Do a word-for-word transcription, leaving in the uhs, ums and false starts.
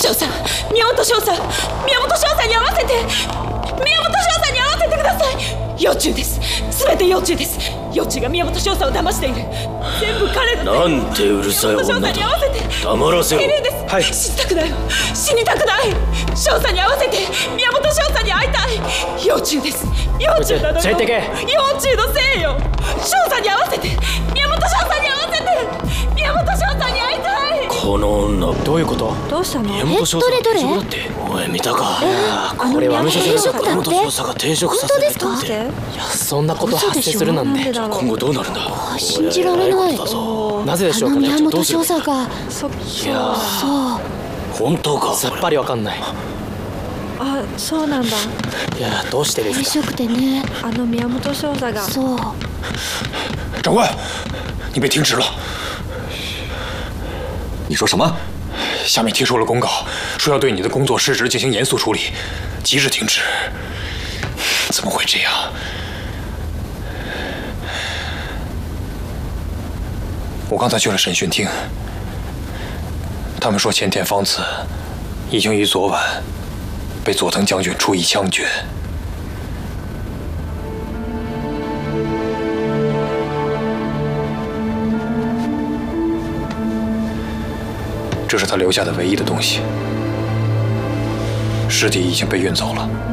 少佐、宮本少佐、宮本少佐に合わせて、宮本少佐に合わせてください。幼虫です。すべて幼虫です。幼虫が宮本少佐を騙している。全部彼の。 なんてうるさい女だ。黙らせろ。 綺麗です。はい。死にたくないよ。死にたくない。少佐に合わせて宮本少佐に会いたい。幼虫です。幼虫なのよ。連れてけ。幼虫のせいよ。少佐に合わせて宮本少佐に合わせて宮本少佐に会いたい。 この女どういうこと？ どうしたの？ 宮本少佐どれどれ？ だっておい見たか？ これは定食だって。宮本少佐が定食させるって。 本当ですか？ いやそんなこと発生するなんて今後どうなるんだ？ 信じられない。 なぜでしょうかね。 宮本少佐が。 そいやそう本当か？さっぱりわかんない。 あ、そうなんだ。 いやどうしてですか？ 美味しくてね。 あの宮本少佐が。 そう。 长官，你被停职了。你说什么？下面贴出了公告，说要对你的工作失职进行严肃处理，即日停职。怎么会这样？我刚才去了审讯厅，他们说前田芳子已经于昨晚被佐藤将军处以枪决。这是他留下的唯一的东西，尸体已经被运走了。